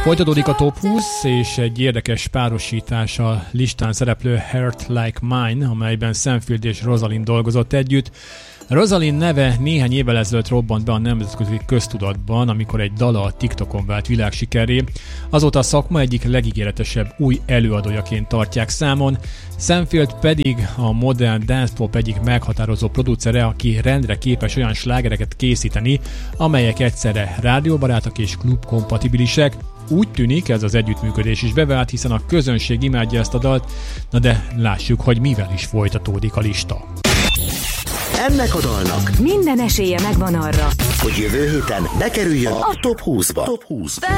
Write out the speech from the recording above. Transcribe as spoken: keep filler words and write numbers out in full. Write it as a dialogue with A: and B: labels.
A: Folytatódik a Top húsz, és egy érdekes párosítás a listán szereplő Heart Like Mine, amelyben Sam Field és Rosalind dolgozott együtt. Rosalind neve néhány évvel ezelőtt robbant be a nemzetközi köztudatban, amikor egy dala a TikTokon vált világsikerré. Azóta a szakma egyik legígéretesebb új előadójaként tartják számon. Sam Field pedig a modern dance pop egyik meghatározó producere, aki rendre képes olyan slágereket készíteni, amelyek egyszerre rádióbarátak és klubkompatibilisek. Úgy tűnik, ez az együttműködés is bevált, hiszen a közönség imádja ezt a dalt, na de lássuk, hogy mivel is folytatódik a lista.
B: Ennek a dalnak
C: minden esélye megvan arra,
B: hogy jövő héten bekerüljön a Top húszba. Top húsz.